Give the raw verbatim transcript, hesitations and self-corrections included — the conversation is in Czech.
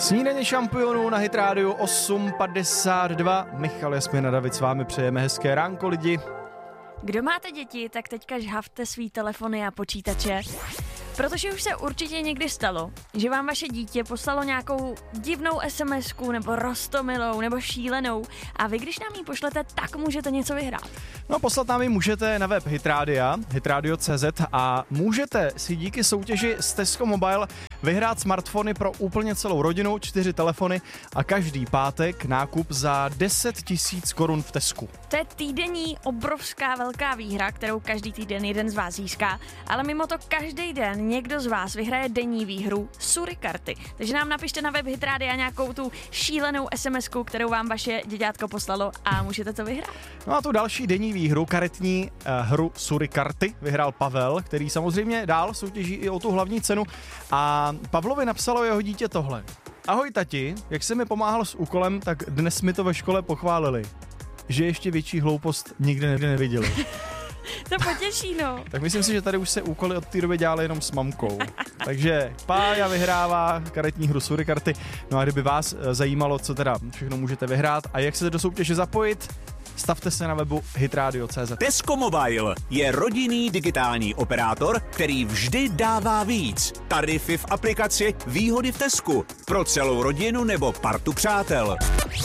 Snídaně šampionů na Hit Radio osm padesát dva. Michal, Jasmina, David s vámi přejeme hezké ránko, lidi. Kdo máte děti, tak teďka žhavte svý telefony a počítače, protože už se určitě někdy stalo, že vám vaše dítě poslalo nějakou divnou SMSku nebo roztomilou nebo šílenou a vy, když nám ji pošlete, tak můžete něco vyhrát. No, poslat nám ji můžete na web Hitradia, hitradio tečka cé zet a můžete si díky soutěži z Tesco Mobile vyhrát smartfony pro úplně celou rodinu, čtyři telefony a každý pátek nákup za deset tisíc korun v Tesku. To je týdenní obrovská velká výhra, kterou každý týden jeden z vás získá, ale mimo to každý den někdo z vás vyhraje denní výhru Surikarty. Takže nám napište na web Hitradia nějakou tu šílenou SMSku, kterou vám vaše děťátko poslalo a můžete to vyhrát. No a tu další denní výhru, karetní uh, hru Surikarty, vyhrál Pavel, který samozřejmě dál soutěží i o tu hlavní cenu. A Pavlovi napsalo jeho dítě tohle. Ahoj tati, jak jsi mi pomáhal s úkolem, tak dnes mi to ve škole pochválili, že ještě větší hloupost nikdy ne- neviděli. To potěší, no. Tak myslím si, že tady už se úkoly od té doby dělaly jenom s mamkou. Takže Pája vyhrává karetní hru Surikarty. No a kdyby vás zajímalo, co teda všechno můžete vyhrát a jak se do soutěže zapojit, stavte se na webu hitradio tečka cé zet. Tesco Mobile je rodinný digitální operátor, který vždy dává víc. Tarify v aplikaci, výhody v Tesku. Pro celou rodinu nebo partu přátel.